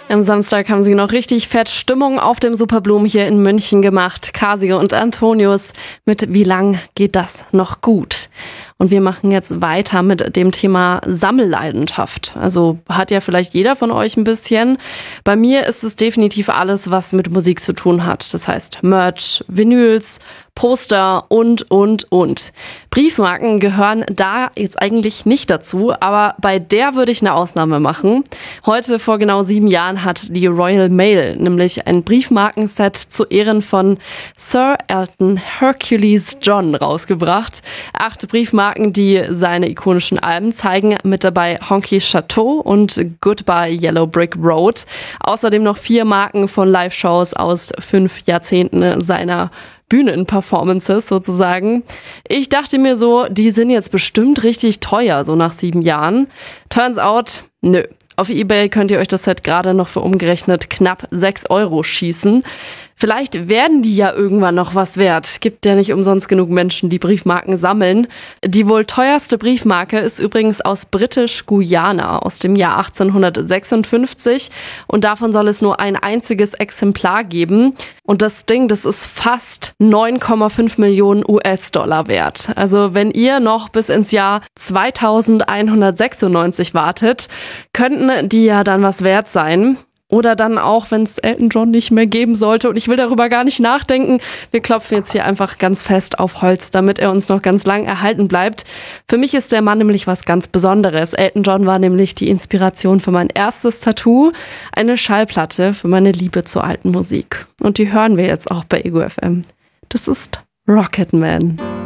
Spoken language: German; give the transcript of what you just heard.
Am Samstag haben sie noch richtig fett Stimmung auf dem Superblumen hier in München gemacht. Casio und Antonius mit Wie lang geht das noch gut? Und wir machen jetzt weiter mit dem Thema Sammelleidenschaft. Also hat ja vielleicht jeder von euch ein bisschen. Bei mir ist es definitiv alles, was mit Musik zu tun hat. Das heißt Merch, Vinyls, Poster und. Briefmarken gehören da jetzt eigentlich nicht dazu, aber bei der würde ich eine Ausnahme machen. Heute vor genau 7 Jahren hat die Royal Mail nämlich ein Briefmarkenset zu Ehren von Sir Elton Hercules John rausgebracht. 8 Briefmarken, die seine ikonischen Alben zeigen, mit dabei Honky Chateau und Goodbye Yellow Brick Road. Außerdem noch 4 Marken von Live-Shows aus 5 Jahrzehnten seiner Bühnenperformances sozusagen. Ich dachte mir so, die sind jetzt bestimmt richtig teuer, so nach 7 Jahren. Turns out, nö. Auf eBay könnt ihr euch das Set gerade noch für umgerechnet knapp 6 € schießen. Vielleicht werden die ja irgendwann noch was wert. Gibt ja nicht umsonst genug Menschen, die Briefmarken sammeln. Die wohl teuerste Briefmarke ist übrigens aus Britisch-Guyana aus dem Jahr 1856. Und davon soll es nur ein einziges Exemplar geben. Und das Ding, das ist fast 9,5 Millionen US-Dollar wert. Also wenn ihr noch bis ins Jahr 2196 wartet, könnten die ja dann was wert sein. Oder dann auch, wenn es Elton John nicht mehr geben sollte. Und ich will darüber gar nicht nachdenken. Wir klopfen jetzt hier einfach ganz fest auf Holz, damit er uns noch ganz lang erhalten bleibt. Für mich ist der Mann nämlich was ganz Besonderes. Elton John war nämlich die Inspiration für mein erstes Tattoo. Eine Schallplatte für meine Liebe zur alten Musik. Und die hören wir jetzt auch bei Ego FM. Das ist Rocketman.